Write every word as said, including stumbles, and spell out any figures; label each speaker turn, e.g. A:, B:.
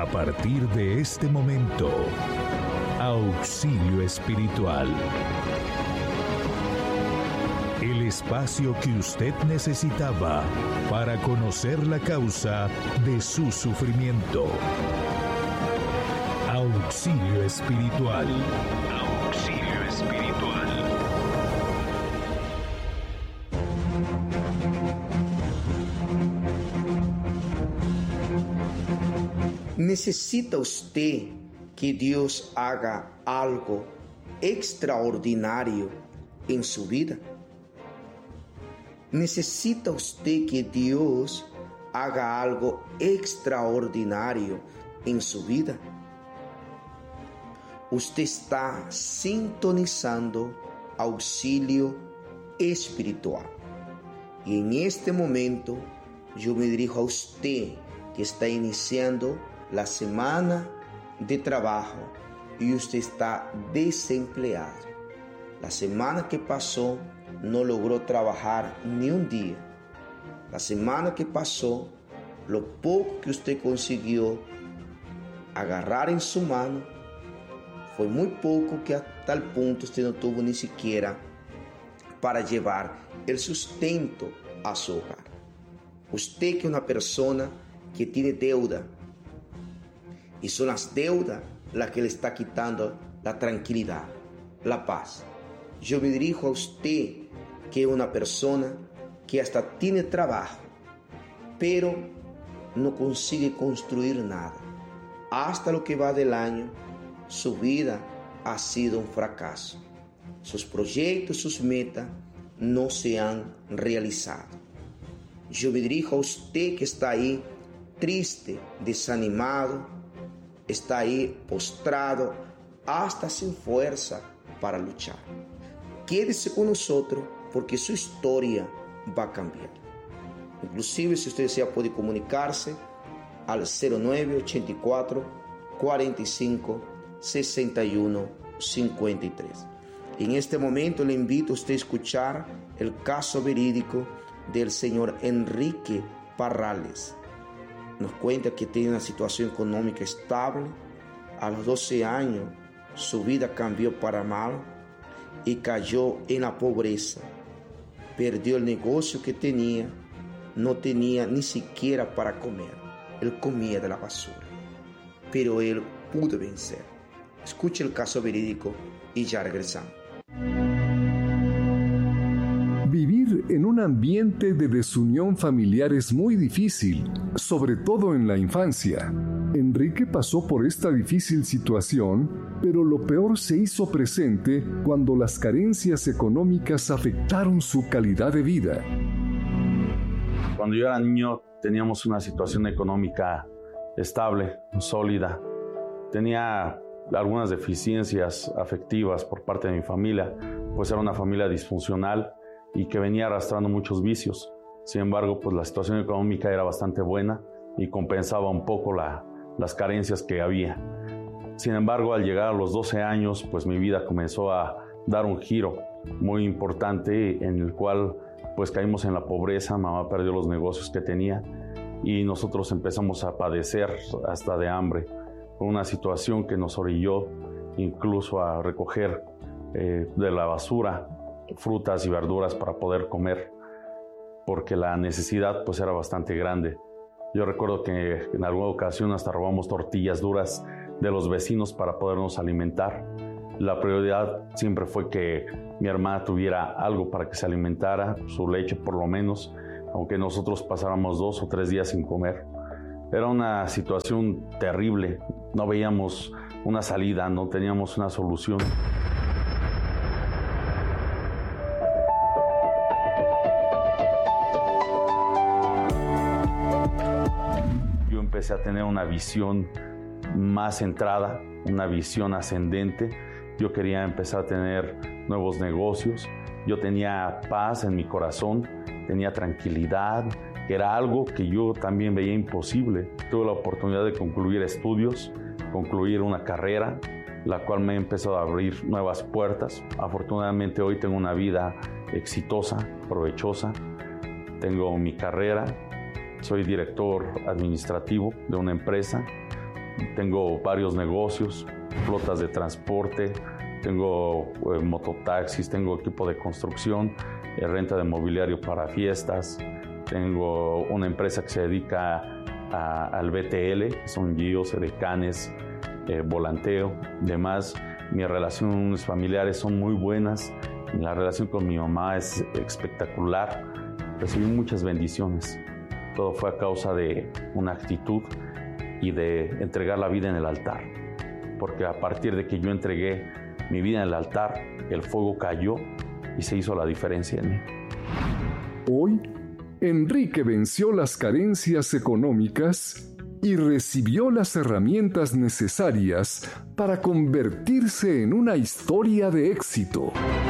A: A partir de este momento, Auxilio Espiritual. El espacio que usted necesitaba para conocer la causa de su sufrimiento. Auxilio Espiritual. Auxilio Espiritual.
B: ¿Necesita usted que Dios haga algo extraordinario en su vida? ¿Necesita usted que Dios haga algo extraordinario en su vida? Usted está sintonizando Auxilio Espiritual. Y en este momento yo me dirijo a usted que está iniciando la semana de trabajo y usted está desempleado. La semana que pasó no logró trabajar ni un día. La semana que pasó, lo poco que usted consiguió agarrar en su mano fue muy poco, que a tal punto usted no tuvo ni siquiera para llevar el sustento a su hogar. Usted que es una persona que tiene deuda, y son las deudas las que le está quitando la tranquilidad, la paz. Yo me dirijo a usted que es una persona que hasta tiene trabajo, pero no consigue construir nada. Hasta lo que va del año, su vida ha sido un fracaso. Sus proyectos, sus metas no se han realizado. Yo me dirijo a usted que está ahí triste, desanimado, está ahí postrado, hasta sin fuerza para luchar. Quédese con nosotros porque su historia va a cambiar. Inclusive, si usted desea, puede comunicarse al cero nueve ochenta y cuatro cuarenta y cinco sesenta y uno cincuenta y tres. En este momento le invito a usted a escuchar el caso verídico del señor Enrique Parrales. Nos cuenta que tiene una situación económica estable. A los doce años su vida cambió para mal y cayó en la pobreza. Perdió el negocio que tenía, no tenía ni siquiera para comer. Él comía de la basura, pero él pudo vencer. Escuche el caso verídico y ya regresamos.
C: Vivir en un ambiente de desunión familiar es muy difícil, sobre todo en la infancia. Enrique pasó por esta difícil situación, pero lo peor se hizo presente cuando las carencias económicas afectaron su calidad de vida.
D: Cuando yo era niño teníamos una situación económica estable, sólida. Tenía algunas deficiencias afectivas por parte de mi familia, pues era una familia disfuncional y que venía arrastrando muchos vicios. Sin embargo, pues la situación económica era bastante buena y compensaba un poco la, las carencias que había. Sin embargo, al llegar a los doce años, pues mi vida comenzó a dar un giro muy importante en el cual pues caímos en la pobreza. Mamá perdió los negocios que tenía y nosotros empezamos a padecer hasta de hambre. Fue una situación que nos orilló incluso a recoger eh, de la basura frutas y verduras para poder comer, porque la necesidad pues era bastante grande. Yo recuerdo que en alguna ocasión hasta robamos tortillas duras de los vecinos para podernos alimentar. La prioridad siempre fue que mi hermana tuviera algo para que se alimentara, su leche por lo menos, aunque nosotros pasáramos dos o tres días sin comer. Era una situación terrible, no veíamos una salida, no teníamos una solución. Empecé a tener una visión más centrada, una visión ascendente. Yo quería empezar a tener nuevos negocios. Yo tenía paz en mi corazón, tenía tranquilidad, que era algo que yo también veía imposible. Tuve la oportunidad de concluir estudios, concluir una carrera, la cual me ha empezado a abrir nuevas puertas. Afortunadamente hoy tengo una vida exitosa, provechosa. Tengo mi carrera. Soy director administrativo de una empresa. tengo varios negocios, flotas de transporte, tengo eh, mototaxis, tengo equipo de construcción, eh, renta de mobiliario para fiestas, tengo una empresa que se dedica a, al B T L, que son guíos, edecanes, eh, volanteo, demás. Mis relaciones familiares son muy buenas, la relación con mi mamá es espectacular, recibí muchas bendiciones. Todo fue a causa de una actitud y de entregar la vida en el altar, porque a partir de que yo entregué mi vida en el altar, el fuego cayó y se hizo la diferencia en mí.
C: Hoy, Enrique venció las carencias económicas y recibió las herramientas necesarias para convertirse en una historia de éxito.